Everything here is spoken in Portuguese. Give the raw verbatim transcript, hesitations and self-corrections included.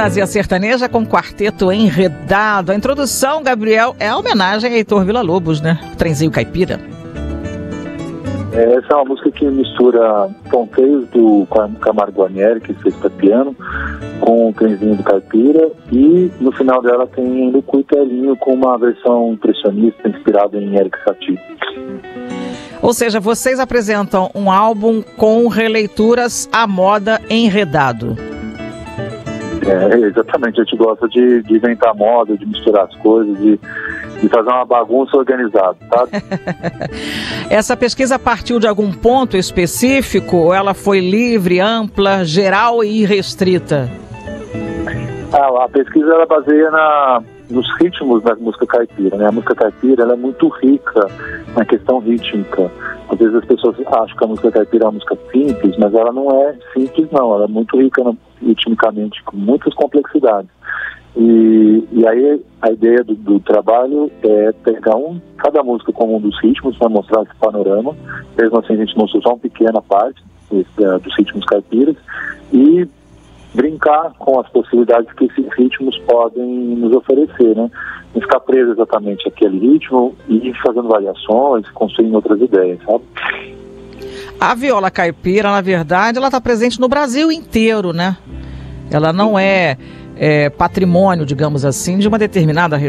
Fantasia Sertaneja com Quarteto Enredado. A introdução, Gabriel, é a homenagem a Heitor Villa-Lobos, né? Trenzinho Caipira. Essa é uma música que mistura ponteiros do Camargo Guarnieri, que fez para piano, com o Trenzinho do Caipira, e no final dela tem o Cuitelinho com uma versão impressionista inspirada em Erik Satie. Ou seja, vocês apresentam um álbum com releituras à moda Enredado. É, exatamente, a gente gosta de, de inventar moda, de misturar as coisas, de, de fazer uma bagunça organizada, sabe? Essa pesquisa partiu de algum ponto específico ou ela foi livre, ampla, geral e irrestrita? Ah, a pesquisa ela baseia na, nos ritmos da música caipira, né? A música caipira ela é muito rica na questão rítmica. Às vezes as pessoas acham que a música caipira é uma música simples, mas ela não é simples não, ela é muito rica no, ritmicamente, com muitas complexidades. E, e aí a ideia do, do trabalho é pegar um, cada música como um dos ritmos, para mostrar esse panorama. Mesmo assim a gente mostrou só uma pequena parte desse, uh, dos ritmos caipiras e brincar com as possibilidades que esses ritmos podem nos oferecer, né? Não ficar preso exatamente àquele ritmo e ir fazendo variações, construindo outras ideias, sabe? A viola caipira, na verdade, ela está presente no Brasil inteiro, né? Ela não é, é patrimônio, digamos assim, de uma determinada região.